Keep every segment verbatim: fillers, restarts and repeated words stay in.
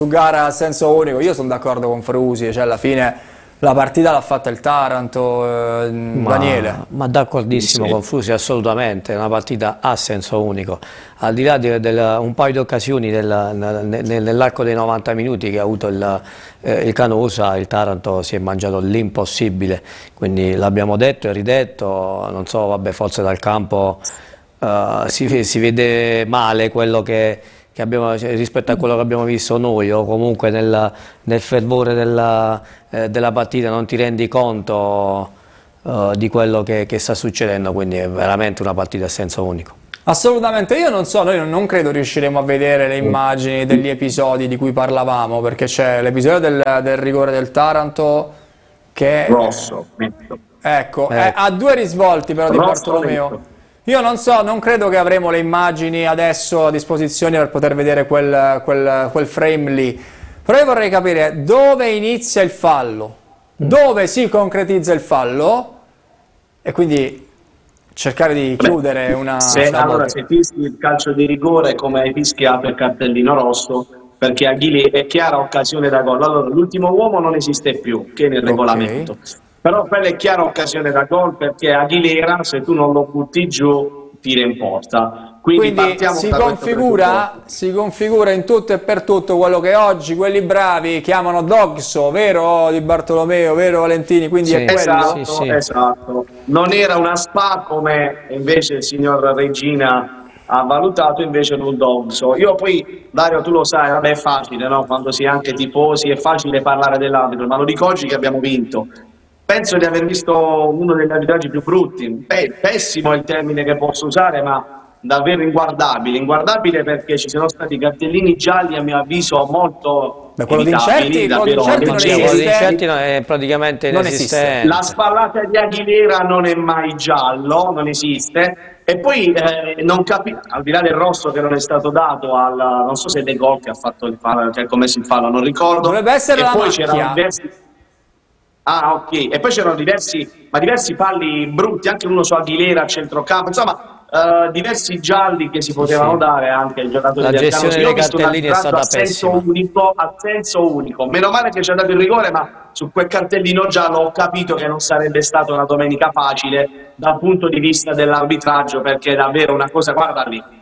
gara a senso unico, io sono d'accordo con Frusi, cioè alla fine la partita l'ha fatta il Taranto, eh, ma, Daniele. Ma d'accordissimo sì. con Frusi, assolutamente, è una partita a senso unico. Al di là di del, un paio di occasioni nell'arco dei novanta minuti che ha avuto il, eh, il Canosa, il Taranto si è mangiato l'impossibile, quindi l'abbiamo detto e ridetto, non so, vabbè, forse dal campo uh, si, si vede male quello che... Che abbiamo, rispetto a quello che abbiamo visto noi, o comunque nel, nel fervore della, eh, della partita non ti rendi conto uh, di quello che, che sta succedendo, quindi è veramente una partita a senso unico. Assolutamente, io non so, noi non credo riusciremo a vedere le immagini degli episodi di cui parlavamo, perché c'è l'episodio del, del rigore del Taranto che rosso, ecco, eh. ha due risvolti però di Bartolomeo. Netto. Io non so, non credo che avremo le immagini adesso a disposizione per poter vedere quel, quel, quel frame lì, però io vorrei capire dove inizia il fallo, dove si concretizza il fallo e quindi cercare di chiudere Beh, una... Se, una allora, se fischi il calcio di rigore come hai fischiato il cartellino rosso, perché Aguilera è chiara occasione da gol, allora l'ultimo uomo non esiste più, che è nel okay. regolamento. Però quella è chiara occasione da gol perché Aguilera, se tu non lo butti giù, tira in porta. Quindi, Quindi si, configura, si configura in tutto e per tutto quello che oggi quelli bravi chiamano dogso, vero Di Bartolomeo, vero Valentini? Quindi sì, è quello? Esatto, sì, sì. esatto. Non era una spa come invece il signor Regina ha valutato, invece un dogso. Io poi, Dario, tu lo sai, vabbè, è facile, no? Quando si è anche tifosi è facile parlare dell'arbitro, ma lo dico oggi che abbiamo vinto. Penso di aver visto uno degli arbitraggi più brutti, Beh, pessimo è il termine che posso usare, ma davvero inguardabile, inguardabile perché ci sono stati cartellini gialli a mio avviso molto Beh, quello di Incerti, quello di Incerti non esiste, quello di Incerti è praticamente inesistente. La spallata di Aguilera non è mai giallo, non esiste. E poi eh, non capisco, al di là del rosso che non è stato dato al, non so se De Gol che ha fatto il fallo, che ha commesso il fallo, non ricordo. Dovrebbe essere e la poi macchia. c'erano diversi Ah, ok. E poi c'erano diversi, ma diversi falli brutti, anche uno su Aguilera a centrocampo, insomma, uh, diversi gialli che si potevano sì. dare anche ai giocatori La del gestione dei cartellini è stata a senso unico, a senso unico. Meno male che ci ha dato il rigore, ma su quel cartellino giallo ho capito che non sarebbe stata una domenica facile dal punto di vista dell'arbitraggio, perché è davvero una cosa, guarda lì.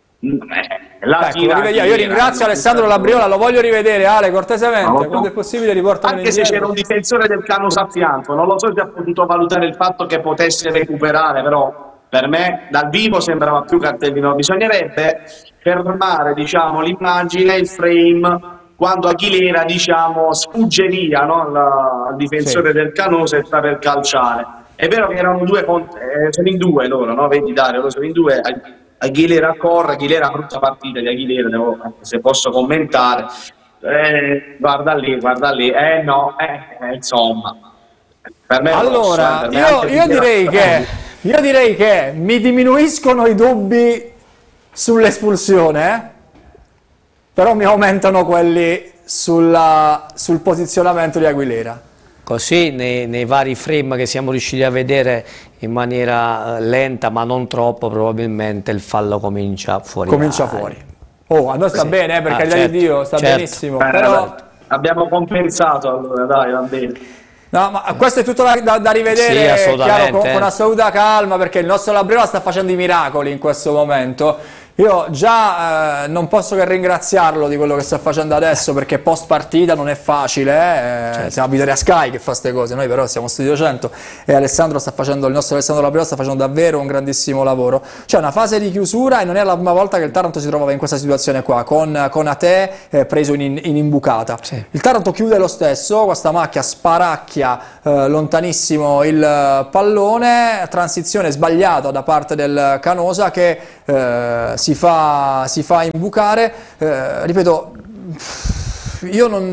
La ecco, tira, io ringrazio Alessandro Labriola, lo voglio rivedere, Ale, cortesemente, no, no. quando è possibile riportami anche se c'era un difensore del Canosa a fianco, non lo so se ha potuto valutare il fatto che potesse recuperare, però per me dal vivo sembrava più cartellino. Bisognerebbe fermare, diciamo, l'immagine, il frame quando Aguilera, diciamo, sfugge via, no, al, al difensore sì. del Canosa e sta per calciare. È vero che erano due, eh, sono in due loro, no? Vedi Dario, sono in due. Aguilera corre, Aguilera brutta partita di Aguilera, devo, se posso commentare, eh, guarda lì, guarda lì, eh no, eh, eh, insomma, per me allora, rosso, per me io, io, direi che, io direi che mi diminuiscono i dubbi sull'espulsione, eh? Però mi aumentano quelli sulla, sul posizionamento di Aguilera. Così nei, nei vari frame che siamo riusciti a vedere in maniera lenta ma non troppo, probabilmente il fallo comincia fuori. Comincia fuori. Oh, a noi sta sì. bene, eh, per ah, carità certo, di Dio, sta certo. benissimo. Beh, però... dai, abbiamo compensato allora, dai, va bene. No, ma questo è tutto da, da, da rivedere, sì, chiaro, con, con assoluta calma, perché il nostro Labriola sta facendo i miracoli in questo momento. Io già eh, non posso che ringraziarlo di quello che sta facendo adesso, perché post partita non è facile, eh? certo. siamo abituati a Sky che fa queste cose, noi però siamo Studio cento e Alessandro sta facendo, il nostro Alessandro Labriola sta facendo davvero un grandissimo lavoro. C'è una fase di chiusura e non è la prima volta che il Taranto si trovava in questa situazione qua, con, con Ate eh, preso in, in imbucata. Sì. Il Taranto chiude lo stesso, questa macchia sparacchia eh, lontanissimo il pallone, transizione sbagliata da parte del Canosa che eh, si fa, si fa imbucare, eh, ripeto, io non,